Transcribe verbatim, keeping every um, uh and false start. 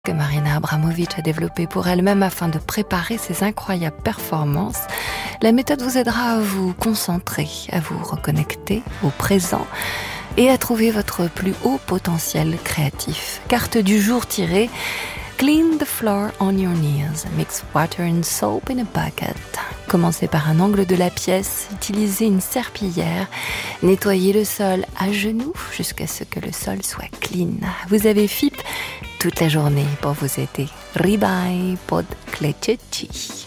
que Marina Abramovic a développée pour elle-même afin de préparer ses incroyables performances. La méthode vous aidera à vous concentrer, à vous reconnecter au présent et à trouver votre plus haut potentiel créatif. Carte du jour tirée: Clean the floor on your knees. Mix water and soap in a bucket. Commencez par un angle de la pièce, utilisez une serpillière, nettoyez le sol à genoux jusqu'à ce que le sol soit clean. Vous avez F I P toute la journée pour vous aider. Ribai pod klečeći.